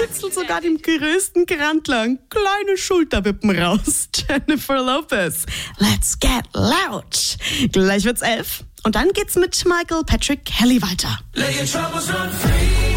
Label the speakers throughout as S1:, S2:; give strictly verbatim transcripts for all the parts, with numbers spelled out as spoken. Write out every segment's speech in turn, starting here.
S1: kitzelt sogar dem größten Grandler ein kleine Schulterwippen raus. Jennifer Lopez, let's get loud. Gleich wird's elf. Und dann geht's mit Michael Patrick Kelly weiter.
S2: Let your troubles run free.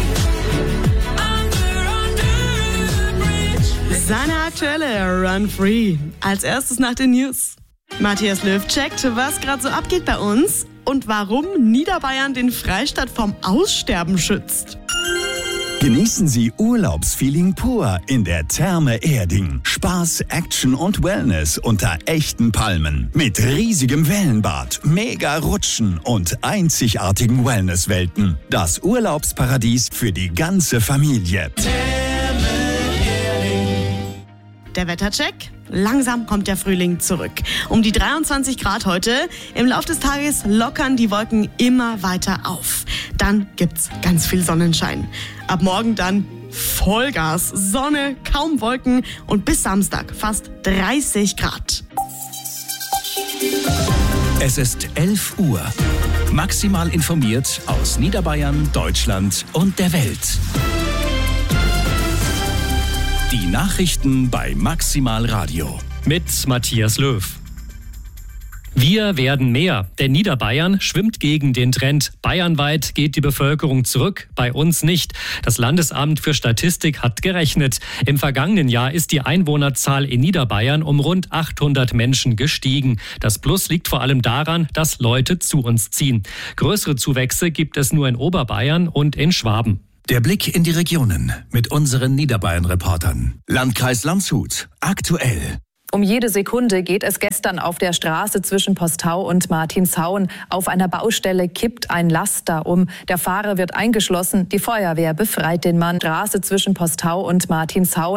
S1: Seine aktuelle Run Free. Als erstes nach den News. Matthias Löw checkt, was gerade so abgeht bei uns und warum Niederbayern den Freistaat vom Aussterben schützt.
S3: Genießen Sie Urlaubsfeeling pur in der Therme Erding. Spaß, Action und Wellness unter echten Palmen. Mit riesigem Wellenbad, mega Rutschen und einzigartigen Wellnesswelten. Das Urlaubsparadies für die ganze Familie.
S1: Der Wettercheck. Langsam kommt der Frühling zurück. Um die dreiundzwanzig Grad heute. Im Laufe des Tages lockern die Wolken immer weiter auf. Dann gibt's ganz viel Sonnenschein. Ab morgen dann Vollgas, Sonne, kaum Wolken und bis Samstag fast dreißig Grad.
S4: Es ist elf Uhr. Maximal informiert aus Niederbayern, Deutschland und der Welt. Die Nachrichten bei Maximal Radio.
S5: Mit Matthias Löw. Wir werden mehr, denn Niederbayern schwimmt gegen den Trend. Bayernweit geht die Bevölkerung zurück, bei uns nicht. Das Landesamt für Statistik hat gerechnet. Im vergangenen Jahr ist die Einwohnerzahl in Niederbayern um rund achthundert Menschen gestiegen. Das Plus liegt vor allem daran, dass Leute zu uns ziehen. Größere Zuwächse gibt es nur in Oberbayern und in Schwaben.
S4: Der Blick in die Regionen mit unseren Niederbayern-Reportern. Landkreis Landshut, aktuell.
S6: Um jede Sekunde geht es gestern auf der Straße zwischen Postau und Martinshauen. Auf einer Baustelle kippt ein Laster um. Der Fahrer wird eingeschlossen. Die Feuerwehr befreit den Mann. Straße zwischen Postau und Martinshauen.